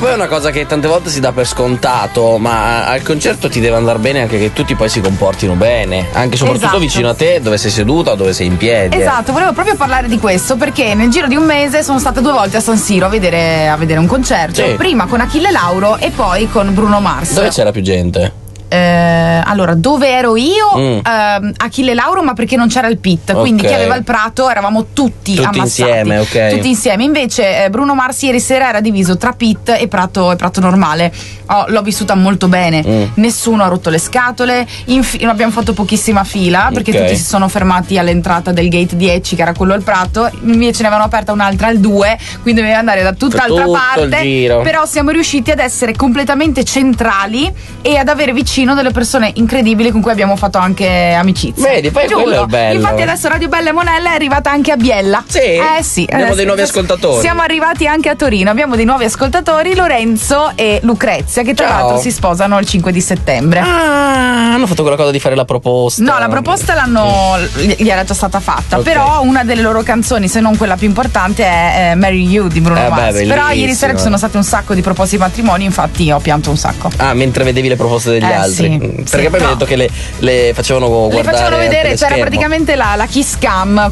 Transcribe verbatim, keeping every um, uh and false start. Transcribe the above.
poi è una cosa che tante volte si dà per scontato, ma al concerto ti deve andare bene anche che tutti poi si comportino bene, anche soprattutto esatto. vicino a te, dove sei seduta o dove sei in piedi. Esatto, volevo proprio parlare di questo perché nel giro di un mese sono stata due volte a San Siro a vedere, a vedere un concerto, Sì. prima con Achille Lauro e poi con Bruno Mars. Dove c'era più gente? Eh, allora, dove ero io? Mm. Ehm, Achille Lauro, ma perché non c'era il pit, quindi Ok. chi aveva il prato eravamo tutti, Tutti ammassati. insieme, ok. Tutti insieme. Invece eh, Bruno Mars ieri sera era diviso tra pit e prato, e prato normale. Oh, l'ho vissuta molto bene. Mm. Nessuno ha rotto le scatole. Infi- abbiamo fatto pochissima fila perché Ok. tutti si sono fermati all'entrata del gate dieci, che era quello al prato. Invece ne avevano aperta un'altra al due, quindi doveva andare da tutt'altra Tutto il parte. giro. Però siamo riusciti ad essere completamente centrali e ad avere vicino delle persone incredibili con cui abbiamo fatto anche amicizia. Vedi, poi Giuro. quello è bello. Infatti adesso Radio Bella e Monella è arrivata anche a Biella. Sì? Eh sì. Abbiamo adesso- dei nuovi ascoltatori. Siamo arrivati anche a Torino. Abbiamo dei nuovi ascoltatori, Lorenzo e Lucrezia, che tra Ciao. l'altro si sposano il cinque di settembre. Ah, hanno fatto quella cosa di fare la proposta. No, la proposta l'hanno gli era già stata fatta, Ok. però una delle loro canzoni, se non quella più importante, è eh, Marry You di Bruno Eh beh, Mars. Però bellissima. ieri sera ci sono state un sacco di proposte di matrimonio, infatti ho pianto un sacco. Ah, mentre vedevi le proposte degli Eh, altri. sì, Mm, sì, Perché poi mi no. hai detto che le, le facevano Le guardare facevano al vedere, c'era teleschermo. praticamente la, la kiss cam